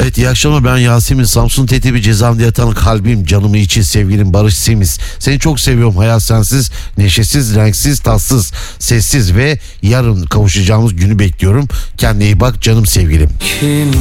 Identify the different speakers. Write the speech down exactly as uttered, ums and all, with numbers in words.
Speaker 1: Evet, iyi akşamlar, ben Yasemin. Samsun Tetebi cezaevinde yatan kalbim, canımı için sevgilim Barış Semiz. Seni çok seviyorum. Hayat sensiz, neşesiz, renksiz, tatsız, sessiz ve yarın kavuşacağımız günü bekliyorum. Kendine iyi bak canım sevgilim.
Speaker 2: Kim